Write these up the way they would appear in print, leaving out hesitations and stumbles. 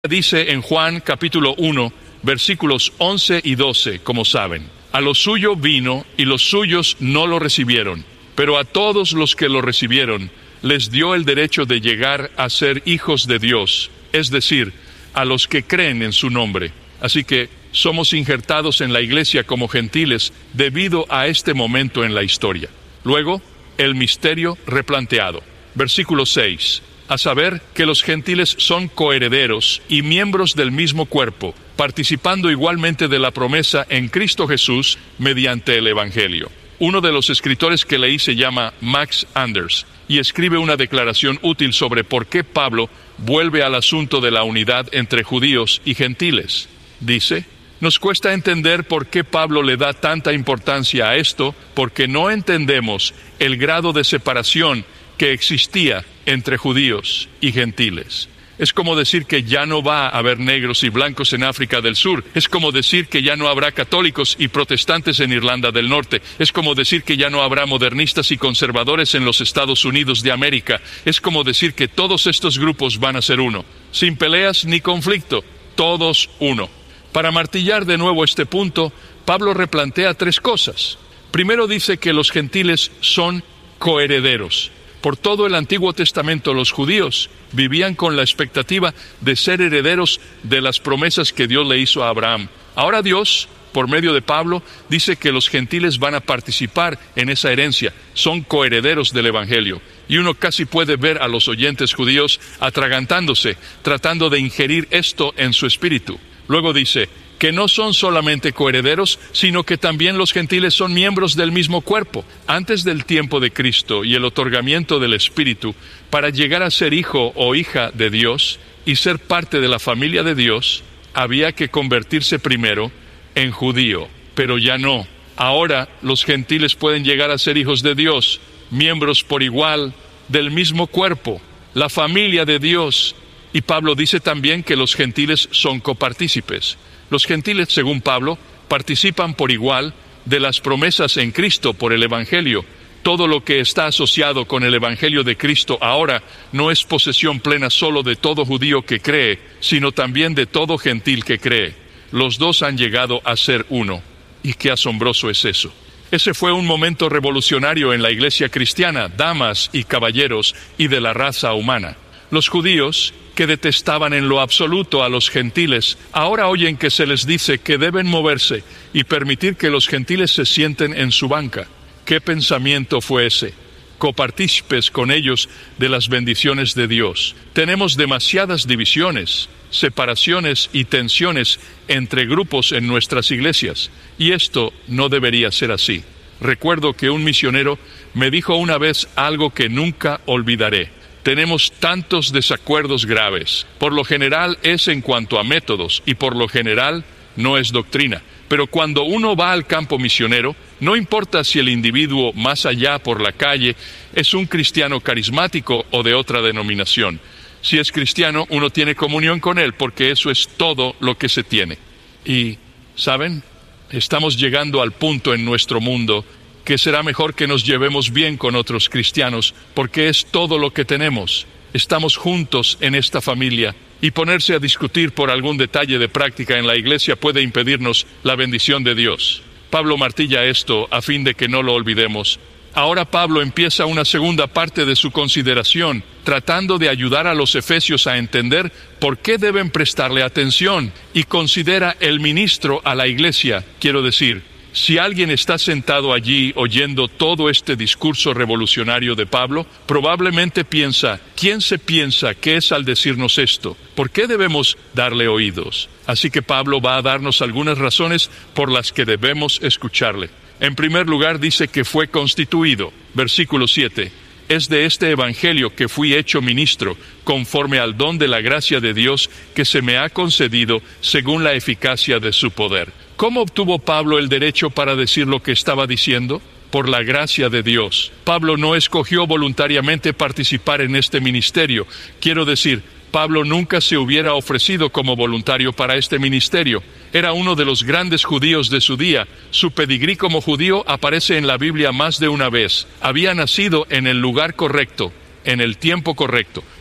Dice en Juan capítulo 1, versículos 11 y 12, como saben: a lo suyo vino y los suyos no lo recibieron, pero a todos los que lo recibieron les dio el derecho de llegar a ser hijos de Dios, es decir, a los que creen en su nombre. Así que somos injertados en la iglesia como gentiles debido a este momento en la historia. Luego, el misterio replanteado. Versículo 6. A saber, que los gentiles son coherederos y miembros del mismo cuerpo, participando igualmente de la promesa en Cristo Jesús mediante el Evangelio. Uno de los escritores que leí se llama Max Anders, y escribe una declaración útil sobre por qué Pablo vuelve al asunto de la unidad entre judíos y gentiles. Dice: nos cuesta entender por qué Pablo le da tanta importancia a esto, porque no entendemos el grado de separación que existía entre judíos y gentiles. Es como decir que ya no va a haber negros y blancos en África del Sur. Es como decir que ya no habrá católicos y protestantes en Irlanda del Norte. Es como decir que ya no habrá modernistas y conservadores en los Estados Unidos de América. Es como decir que todos estos grupos van a ser uno, sin peleas ni conflicto, todos uno. Para martillar de nuevo este punto, Pablo replantea tres cosas. Primero dice que los gentiles son coherederos. Por todo el Antiguo Testamento los judíos vivían con la expectativa de ser herederos de las promesas que Dios le hizo a Abraham. Ahora Dios, por medio de Pablo, dice que los gentiles van a participar en esa herencia, son coherederos del Evangelio. Y uno casi puede ver a los oyentes judíos atragantándose, tratando de ingerir esto en su espíritu. Luego dice que no son solamente coherederos, sino que también los gentiles son miembros del mismo cuerpo. Antes del tiempo de Cristo y el otorgamiento del Espíritu, para llegar a ser hijo o hija de Dios y ser parte de la familia de Dios, había que convertirse primero en judío. Pero ya no. Ahora los gentiles pueden llegar a ser hijos de Dios, miembros por igual del mismo cuerpo, la familia de Dios. Y Pablo dice también que los gentiles son copartícipes. Los gentiles, según Pablo, participan por igual de las promesas en Cristo por el Evangelio. Todo lo que está asociado con el Evangelio de Cristo ahora no es posesión plena solo de todo judío que cree, sino también de todo gentil que cree. Los dos han llegado a ser uno. Y qué asombroso es eso. Ese fue un momento revolucionario en la iglesia cristiana, damas y caballeros, y de la raza humana. Los judíos, que detestaban en lo absoluto a los gentiles, ahora oyen que se les dice que deben moverse y permitir que los gentiles se sienten en su banca. ¿Qué pensamiento fue ese? Copartícipes con ellos de las bendiciones de Dios. Tenemos demasiadas divisiones, separaciones y tensiones entre grupos en nuestras iglesias, y esto no debería ser así. Recuerdo que un misionero me dijo una vez algo que nunca olvidaré. Tenemos tantos desacuerdos graves. Por lo general es en cuanto a métodos y por lo general no es doctrina. Pero cuando uno va al campo misionero, no importa si el individuo más allá por la calle es un cristiano carismático o de otra denominación. Si es cristiano, uno tiene comunión con él porque eso es todo lo que se tiene. Y, ¿saben? Estamos llegando al punto en nuestro mundo que será mejor que nos llevemos bien con otros cristianos, porque es todo lo que tenemos. Estamos juntos en esta familia, y ponerse a discutir por algún detalle de práctica en la iglesia puede impedirnos la bendición de Dios. Pablo martilla esto a fin de que no lo olvidemos. Ahora Pablo empieza una segunda parte de su consideración, tratando de ayudar a los efesios a entender por qué deben prestarle atención, y considera el ministro a la iglesia, quiero decir, si alguien está sentado allí oyendo todo este discurso revolucionario de Pablo, probablemente piensa, ¿quién se piensa que es al decirnos esto? ¿Por qué debemos darle oídos? Así que Pablo va a darnos algunas razones por las que debemos escucharle. En primer lugar dice que fue constituido. Versículo 7. Es de este evangelio que fui hecho ministro, conforme al don de la gracia de Dios que se me ha concedido según la eficacia de su poder. ¿Cómo obtuvo Pablo el derecho para decir lo que estaba diciendo? Por la gracia de Dios. Pablo no escogió voluntariamente participar en este ministerio. Quiero decir, Pablo nunca se hubiera ofrecido como voluntario para este ministerio. Era uno de los grandes judíos de su día. Su pedigrí como judío aparece en la Biblia más de una vez. Había nacido en el lugar correcto, en el tiempo correcto.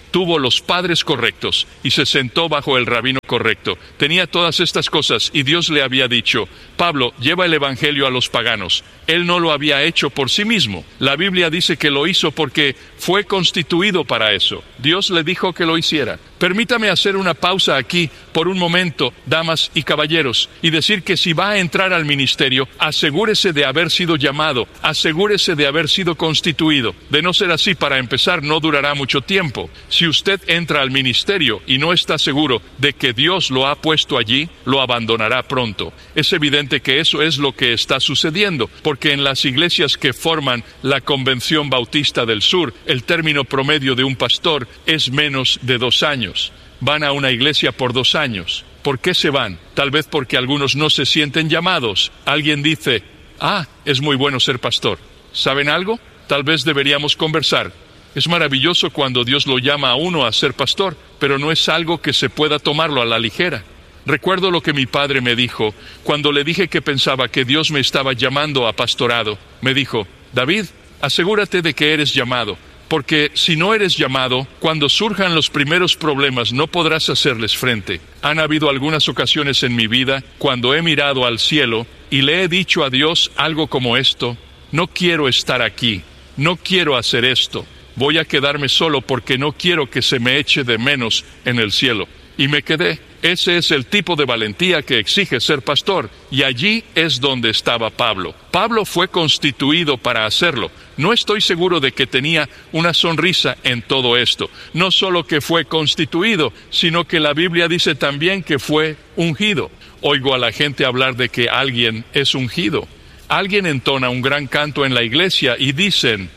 tuvo los padres correctos y se sentó bajo el rabino correcto. Tenía todas estas cosas y Dios le había dicho: Pablo, lleva el evangelio a los paganos. Él no lo había hecho por sí mismo. La Biblia dice que lo hizo porque fue constituido para eso. Dios le dijo que lo hiciera. Permítame hacer una pausa aquí por un momento, damas y caballeros, y decir que si va a entrar al ministerio, asegúrese de haber sido llamado, asegúrese de haber sido constituido. De no ser así, para empezar, no durará mucho tiempo. Si usted entra al ministerio y no está seguro de que Dios lo ha puesto allí, lo abandonará pronto. Es evidente que eso es lo que está sucediendo, porque en las iglesias que forman la Convención Bautista del Sur, el término promedio de un pastor es menos de 2 años. Van a una iglesia por 2 años. ¿Por qué se van? Tal vez porque algunos no se sienten llamados. Alguien dice: es muy bueno ser pastor. ¿Saben algo? Tal vez deberíamos conversar. Es maravilloso cuando Dios lo llama a uno a ser pastor, pero no es algo que se pueda tomarlo a la ligera. Recuerdo lo que mi padre me dijo cuando le dije que pensaba que Dios me estaba llamando a pastorado. Me dijo: David, asegúrate de que eres llamado, porque si no eres llamado, cuando surjan los primeros problemas no podrás hacerles frente. Han habido algunas ocasiones en mi vida cuando he mirado al cielo y le he dicho a Dios algo como esto: no quiero estar aquí, no quiero hacer esto, voy a quedarme solo porque no quiero que se me eche de menos en el cielo. Y me quedé. Ese es el tipo de valentía que exige ser pastor, y allí es donde estaba Pablo. Pablo fue constituido para hacerlo. No estoy seguro de que tenía una sonrisa en todo esto. No solo que fue constituido, sino que la Biblia dice también que fue ungido. Oigo a la gente hablar de que alguien es ungido. Alguien entona un gran canto en la iglesia y dicen: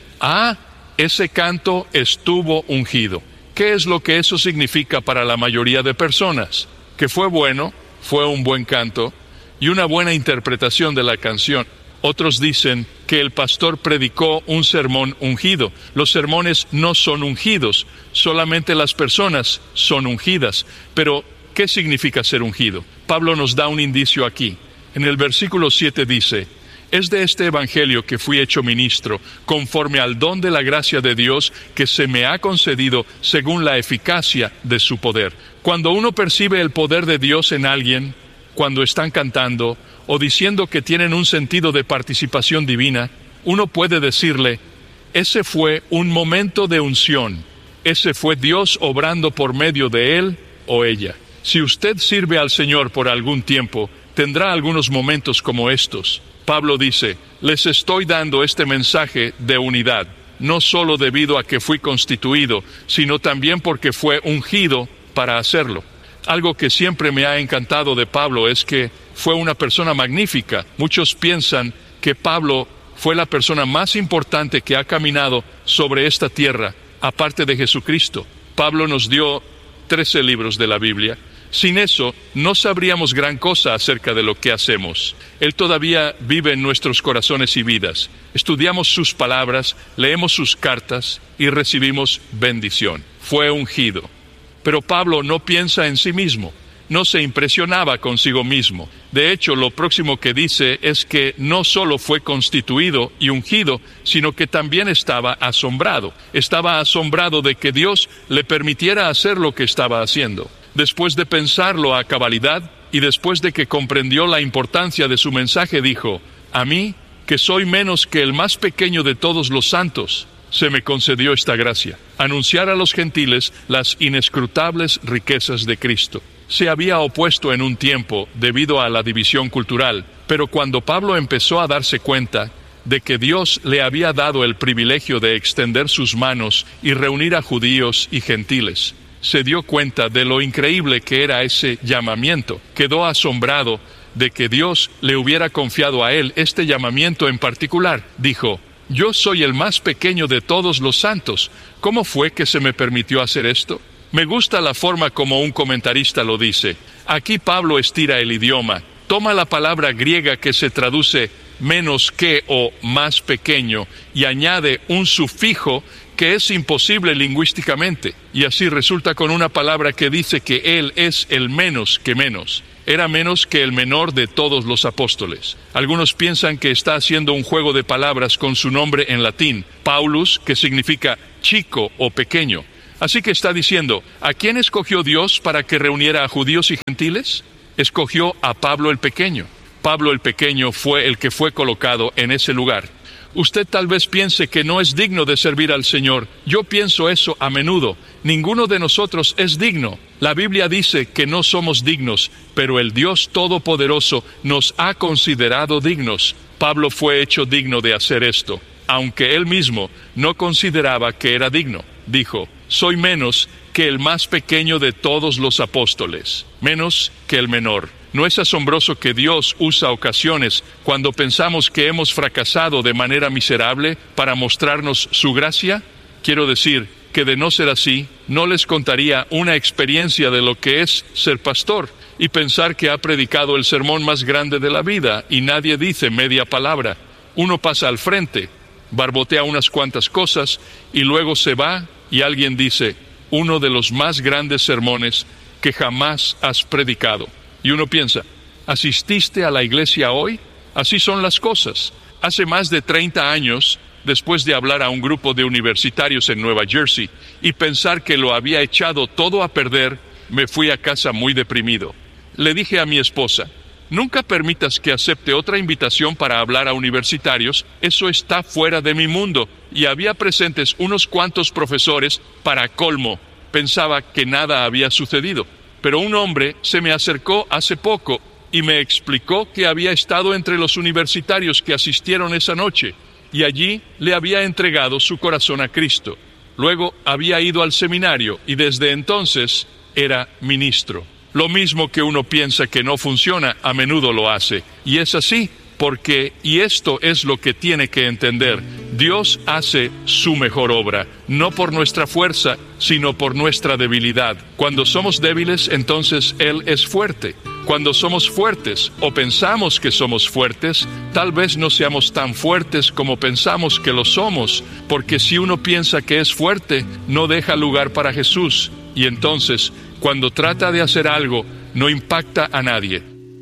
ese canto estuvo ungido. ¿Qué es lo que eso significa para la mayoría de personas? Que fue bueno, fue un buen canto y una buena interpretación de la canción. Otros dicen que el pastor predicó un sermón ungido. Los sermones no son ungidos, solamente las personas son ungidas. Pero, ¿qué significa ser ungido? Pablo nos da un indicio aquí. En el versículo 7 dice: es de este evangelio que fui hecho ministro, conforme al don de la gracia de Dios que se me ha concedido según la eficacia de su poder. Cuando uno percibe el poder de Dios en alguien, cuando están cantando o diciendo que tienen un sentido de participación divina, uno puede decirle: ese fue un momento de unción, ese fue Dios obrando por medio de él o ella. Si usted sirve al Señor por algún tiempo, tendrá algunos momentos como estos. Pablo dice: les estoy dando este mensaje de unidad, no solo debido a que fui constituido, sino también porque fue ungido para hacerlo. Algo que siempre me ha encantado de Pablo es que fue una persona magnífica. Muchos piensan que Pablo fue la persona más importante que ha caminado sobre esta tierra, aparte de Jesucristo. Pablo nos dio 13 libros de la Biblia. Sin eso, no sabríamos gran cosa acerca de lo que hacemos. Él todavía vive en nuestros corazones y vidas. Estudiamos sus palabras, leemos sus cartas y recibimos bendición. Fue ungido. Pero Pablo no piensa en sí mismo. No se impresionaba consigo mismo. De hecho, lo próximo que dice es que no solo fue constituido y ungido, sino que también estaba asombrado. Estaba asombrado de que Dios le permitiera hacer lo que estaba haciendo. Después de pensarlo a cabalidad y después de que comprendió la importancia de su mensaje, dijo: a mí, que soy menos que el más pequeño de todos los santos, se me concedió esta gracia: anunciar a los gentiles las inescrutables riquezas de Cristo. Se había opuesto en un tiempo debido a la división cultural, pero cuando Pablo empezó a darse cuenta de que Dios le había dado el privilegio de extender sus manos y reunir a judíos y gentiles, se dio cuenta de lo increíble que era ese llamamiento. Quedó asombrado de que Dios le hubiera confiado a él este llamamiento en particular. Dijo: yo soy el más pequeño de todos los santos. ¿Cómo fue que se me permitió hacer esto? Me gusta la forma como un comentarista lo dice. Aquí Pablo estira el idioma. Toma la palabra griega que se traduce menos que o más pequeño y añade un sufijo que es imposible lingüísticamente, y así resulta con una palabra que dice que él es el menos que menos. Era menos que el menor de todos los apóstoles. Algunos piensan que está haciendo un juego de palabras con su nombre en latín, Paulus, que significa chico o pequeño. Así que está diciendo, ¿a quién escogió Dios para que reuniera a judíos y gentiles? Escogió a Pablo el Pequeño. Pablo el Pequeño fue el que fue colocado en ese lugar. Usted tal vez piense que no es digno de servir al Señor. Yo pienso eso a menudo. Ninguno de nosotros es digno. La Biblia dice que no somos dignos, pero el Dios Todopoderoso nos ha considerado dignos. Pablo fue hecho digno de hacer esto, aunque él mismo no consideraba que era digno. Dijo, soy menos que el más pequeño de todos los apóstoles, menos que el menor. ¿No es asombroso que Dios usa ocasiones cuando pensamos que hemos fracasado de manera miserable para mostrarnos su gracia? Quiero decir que de no ser así, no les contaría una experiencia de lo que es ser pastor y pensar que ha predicado el sermón más grande de la vida y nadie dice media palabra. Uno pasa al frente, barbotea unas cuantas cosas y luego se va y alguien dice, uno de los más grandes sermones que jamás has predicado. Y uno piensa, ¿asististe a la iglesia hoy? Así son las cosas. Hace más de 30 años, después de hablar a un grupo de universitarios en Nueva Jersey y pensar que lo había echado todo a perder, me fui a casa muy deprimido. Le dije a mi esposa, nunca permitas que acepte otra invitación para hablar a universitarios, eso está fuera de mi mundo. Y había presentes unos cuantos profesores para colmo. Pensaba que nada había sucedido. Pero un hombre se me acercó hace poco y me explicó que había estado entre los universitarios que asistieron esa noche y allí le había entregado su corazón a Cristo. Luego había ido al seminario y desde entonces era ministro. Lo mismo que uno piensa que no funciona, a menudo lo hace. Y es así porque, y esto es lo que tiene que entender, Dios hace su mejor obra, no por nuestra fuerza, sino por nuestra debilidad. Cuando somos débiles, entonces Él es fuerte. Cuando somos fuertes, o pensamos que somos fuertes, tal vez no seamos tan fuertes como pensamos que lo somos, porque si uno piensa que es fuerte, no deja lugar para Jesús, y entonces, cuando trata de hacer algo, no impacta a nadie.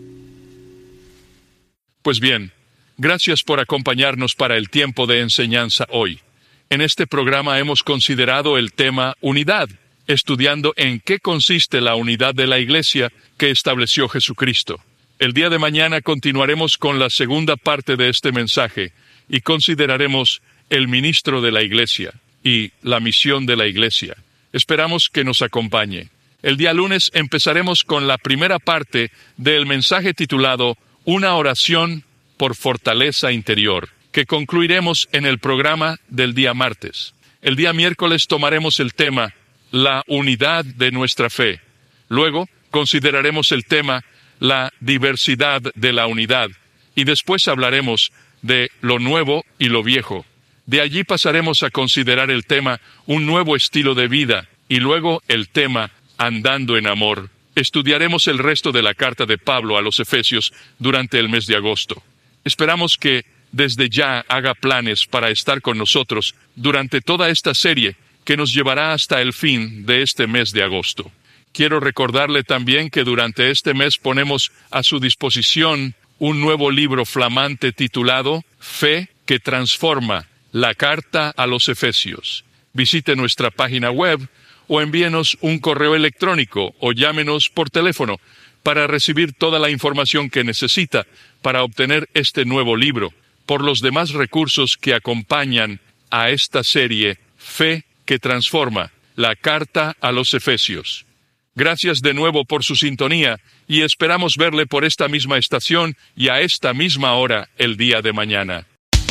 Pues bien, gracias por acompañarnos para el tiempo de enseñanza hoy. En este programa hemos considerado el tema unidad, estudiando en qué consiste la unidad de la Iglesia que estableció Jesucristo. El día de mañana continuaremos con la segunda parte de este mensaje y consideraremos el ministro de la Iglesia y la misión de la Iglesia. Esperamos que nos acompañe. El día lunes empezaremos con la primera parte del mensaje titulado Una oración por fortaleza interior, que concluiremos en el programa del día martes. El día miércoles tomaremos el tema la unidad de nuestra fe. Luego consideraremos el tema la diversidad de la unidad y después hablaremos de lo nuevo y lo viejo. De allí pasaremos a considerar el tema un nuevo estilo de vida y luego el tema andando en amor. Estudiaremos el resto de la carta de Pablo a los Efesios durante el mes de agosto. Esperamos que desde ya haga planes para estar con nosotros durante toda esta serie que nos llevará hasta el fin de este mes de agosto. Quiero recordarle también que durante este mes ponemos a su disposición un nuevo libro flamante titulado Fe que transforma, la carta a los Efesios. Visite nuestra página web o envíenos un correo electrónico o llámenos por teléfono para recibir toda la información que necesita para obtener este nuevo libro, por los demás recursos que acompañan a esta serie Fe que transforma, la carta a los Efesios. Gracias de nuevo por su sintonía y esperamos verle por esta misma estación y a esta misma hora el día de mañana.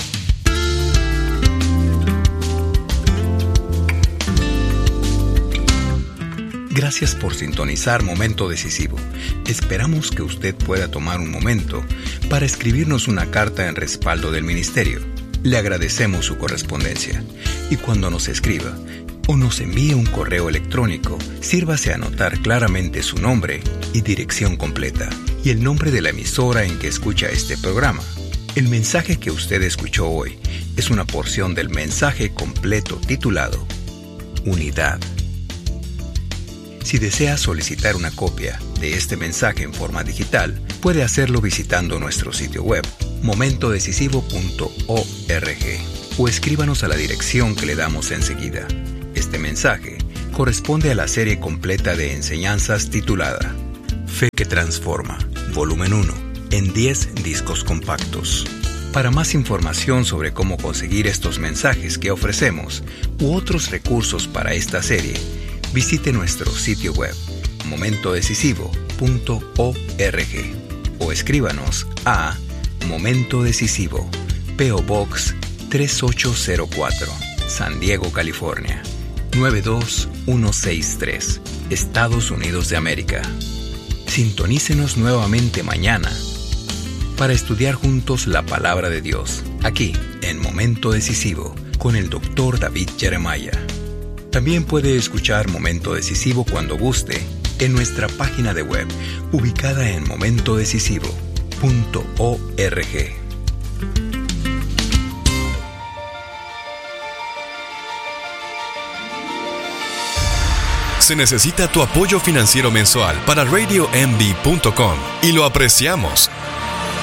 Gracias por sintonizar Momento Decisivo. Esperamos que usted pueda tomar un momento para escribirnos una carta en respaldo del ministerio. Le agradecemos su correspondencia. Y cuando nos escriba o nos envíe un correo electrónico, sírvase a anotar claramente su nombre y dirección completa y el nombre de la emisora en que escucha este programa. El mensaje que usted escuchó hoy es una porción del mensaje completo titulado Unidad. Si desea solicitar una copia de este mensaje en forma digital, puede hacerlo visitando nuestro sitio web, momentodecisivo.org, o escríbanos a la dirección que le damos enseguida. Este mensaje corresponde a la serie completa de enseñanzas titulada Fe que Transforma, Volumen 1, en 10 discos compactos. Para más información sobre cómo conseguir estos mensajes que ofrecemos u otros recursos para esta serie, visite nuestro sitio web momentodecisivo.org o escríbanos a Momento Decisivo, P.O. Box 3804, San Diego, California 92163, Estados Unidos de América. Sintonícenos nuevamente mañana para estudiar juntos la palabra de Dios, aquí en Momento Decisivo, con el Dr. David Jeremiah. También puede escuchar Momento Decisivo cuando guste en nuestra página de web, ubicada en momentodecisivo.org. Se necesita tu apoyo financiero mensual para RadioMD.com y lo apreciamos.